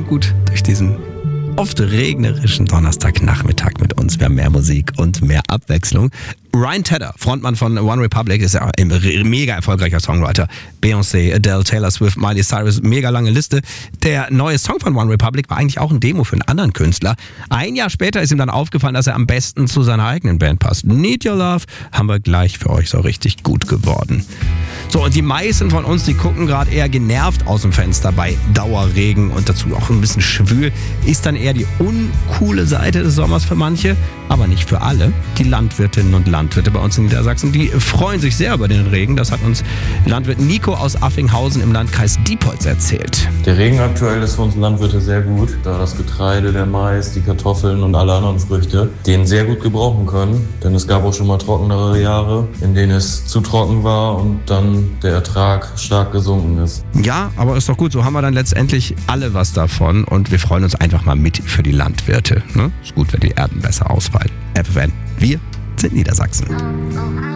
gut durch diesen oft regnerischen Donnerstagnachmittag mit uns. Wir haben mehr Musik und mehr Abwechslung. Ryan Tedder, Frontmann von One Republic, ist ja ein mega erfolgreicher Songwriter. Beyoncé, Adele, Taylor Swift, Miley Cyrus, mega lange Liste. Der neue Song von One Republic war eigentlich auch ein Demo für einen anderen Künstler. Ein Jahr später ist ihm dann aufgefallen, dass er am besten zu seiner eigenen Band passt. Need Your Love haben wir gleich für euch so richtig gut geworden. So, und die meisten von uns, die gucken gerade eher genervt aus dem Fenster bei Dauerregen und dazu auch ein bisschen schwül. Ist dann eher die uncoole Seite des Sommers für manche, aber nicht für alle. Die Landwirtinnen und Landwirte bei uns in Niedersachsen, die freuen sich sehr über den Regen. Das hat uns Landwirt Nico aus Affinghausen im Landkreis Diepholz erzählt. Der Regen aktuell ist für uns Landwirte sehr gut, da das Getreide, der Mais, die Kartoffeln und alle anderen Früchte den sehr gut gebrauchen können. Denn es gab auch schon mal trockenere Jahre, in denen es zu trocken war und dann der Ertrag stark gesunken ist. Ja, aber ist doch gut, so haben wir dann letztendlich alle was davon und wir freuen uns einfach mal mit für die Landwirte. Ne? Ist gut, wenn die Erden besser ausfallen. FFN, wir sind Niedersachsen.